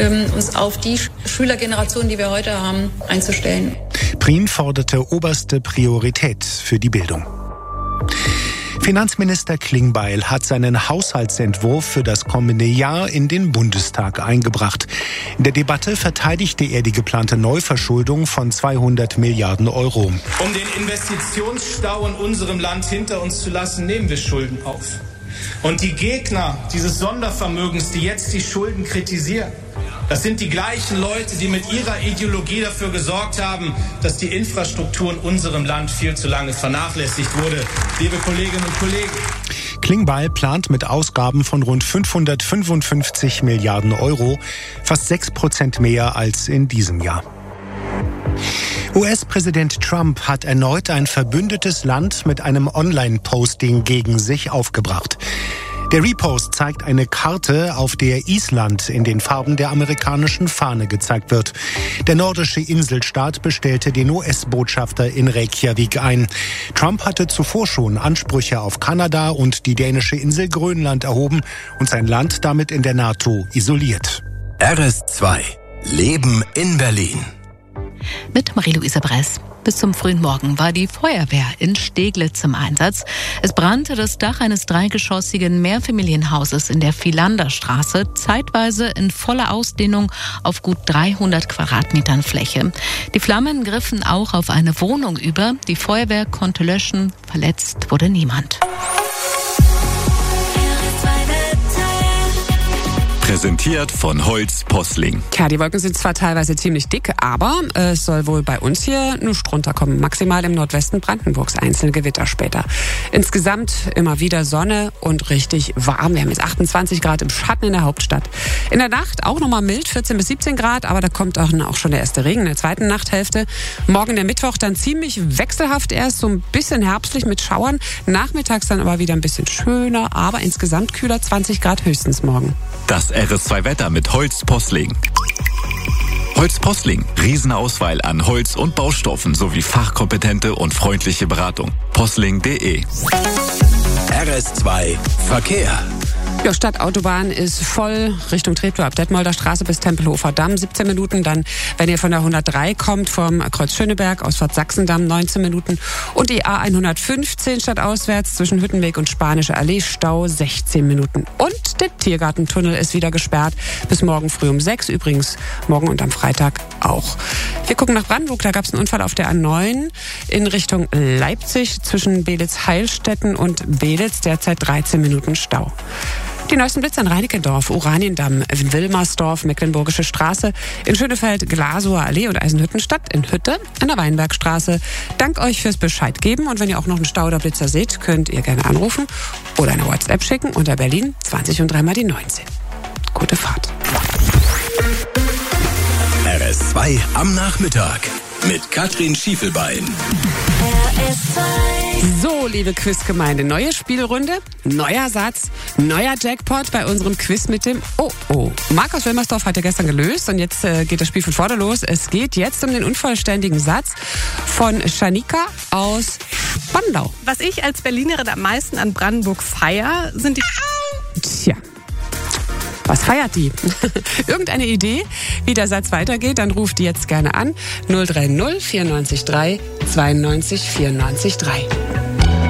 uns auf die Schülergeneration, die wir heute haben, einzustellen. Prien forderte oberste Priorität für die Bildung. Finanzminister Klingbeil hat seinen Haushaltsentwurf für das kommende Jahr in den Bundestag eingebracht. In der Debatte verteidigte er die geplante Neuverschuldung von 200 Milliarden Euro. Um den Investitionsstau in unserem Land hinter uns zu lassen, nehmen wir Schulden auf. Und die Gegner dieses Sondervermögens, die jetzt die Schulden kritisieren, das sind die gleichen Leute, die mit ihrer Ideologie dafür gesorgt haben, dass die Infrastruktur in unserem Land viel zu lange vernachlässigt wurde. Liebe Kolleginnen und Kollegen. Klingbeil plant mit Ausgaben von rund 555 Milliarden Euro, fast 6% mehr als in diesem Jahr. US-Präsident Trump hat erneut ein verbündetes Land mit einem Online-Posting gegen sich aufgebracht. Der Repost zeigt eine Karte, auf der Island in den Farben der amerikanischen Fahne gezeigt wird. Der nordische Inselstaat bestellte den US-Botschafter in Reykjavik ein. Trump hatte zuvor schon Ansprüche auf Kanada und die dänische Insel Grönland erhoben und sein Land damit in der NATO isoliert. RS2 Leben in Berlin. Mit Marie-Louise Bress. Bis zum frühen Morgen war die Feuerwehr in Steglitz im Einsatz. Es brannte das Dach eines dreigeschossigen Mehrfamilienhauses in der Philanderstraße, zeitweise in voller Ausdehnung auf gut 300 Quadratmetern Fläche. Die Flammen griffen auch auf eine Wohnung über. Die Feuerwehr konnte löschen. Verletzt wurde niemand. Präsentiert von Holz Posling. Ja, die Wolken sind zwar teilweise ziemlich dick, aber es soll wohl bei uns hier nur drunter kommen. Maximal im Nordwesten Brandenburgs einzelne Gewitter später. Insgesamt immer wieder Sonne und richtig warm. Wir haben jetzt 28 Grad im Schatten in der Hauptstadt. In der Nacht auch nochmal mild, 14 bis 17 Grad, aber da kommt auch schon der erste Regen in der zweiten Nachthälfte. Morgen der Mittwoch dann ziemlich wechselhaft erst, so ein bisschen herbstlich mit Schauern. Nachmittags dann aber wieder ein bisschen schöner, aber insgesamt kühler, 20 Grad höchstens morgen. Das RS2 Wetter mit Holz Posling. Holz Posling. Riesenauswahl an Holz und Baustoffen sowie fachkompetente und freundliche Beratung. Posling.de. RS2 Verkehr. Ja, Stadtautobahn ist voll Richtung Treptow ab Detmolder Straße bis Tempelhofer Damm, 17 Minuten. Dann, wenn ihr von der 103 kommt, vom Kreuz Schöneberg, Ausfahrt Sachsendamm, 19 Minuten. Und die A115 stadtauswärts zwischen Hüttenweg und Spanische Allee, Stau, 16 Minuten. Und der Tiergartentunnel ist wieder gesperrt. Bis morgen früh um 6, übrigens morgen und am Freitag auch. Wir gucken nach Brandenburg, da gab es einen Unfall auf der A9 in Richtung Leipzig zwischen Belitz-Heilstätten und Belitz, derzeit 13 Minuten Stau. Die neuesten Blitze in Reinickendorf, Oraniendamm, Wilmersdorf, Mecklenburgische Straße, in Schönefeld, Glasower Allee und Eisenhüttenstadt, in Hütte, an der Weinbergstraße. Dank euch fürs Bescheid geben und wenn ihr auch noch einen Stau oder Blitzer seht, könnt ihr gerne anrufen oder eine WhatsApp schicken unter Berlin 20 und 3 mal die 19. Gute Fahrt. RS2 am Nachmittag mit Katrin Schiefelbein. So, liebe Quizgemeinde, neue Spielrunde, neuer Satz, neuer Jackpot bei unserem Quiz mit dem Oh. Marc aus Wilmersdorf hat ja gestern gelöst und jetzt geht das Spiel von vorne los. Es geht jetzt um den unvollständigen Satz von Shanika aus Spandau. Was ich als Berlinerin am meisten an Brandenburg feiere, sind die... Tja. Was feiert die? Irgendeine Idee, wie der Satz weitergeht, dann ruft die jetzt gerne an. 030 94 3 92 94 3.